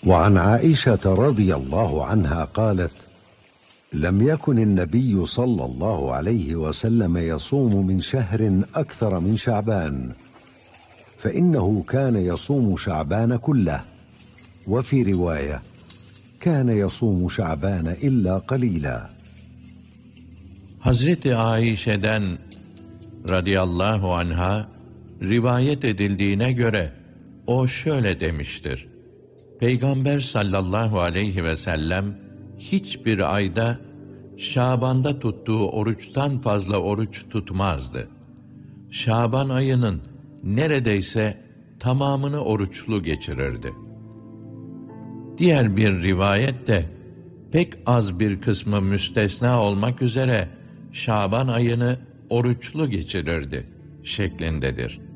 وعن عائشة رضي الله عنها قالت: لم يكن النبي صلى الله عليه وسلم يصوم من شهر أكثر من شعبان، فإنه كان يصوم شعبان كله، وفي رواية: كان يصوم شعبان إلا قليلا. Hazreti Ayşe'den radıyallahu anha rivayet edildiğine göre o şöyle demiştir: Peygamber sallallahu aleyhi ve sellem hiçbir ayda Şaban'da tuttuğu oruçtan fazla oruç tutmazdı. Şaban ayının neredeyse tamamını oruçlu geçirirdi. Diğer bir rivayette pek az bir kısmı müstesna olmak üzere Şaban ayını oruçlu geçirirdi şeklindedir.